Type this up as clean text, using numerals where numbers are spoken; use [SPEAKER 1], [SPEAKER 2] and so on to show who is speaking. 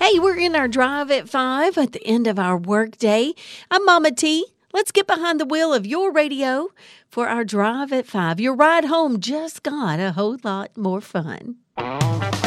[SPEAKER 1] Hey, we're in our drive at 5 at the end of our workday. I'm Mama T. Let's get behind the wheel of your radio for our drive at 5. Your ride home just got a whole lot more fun.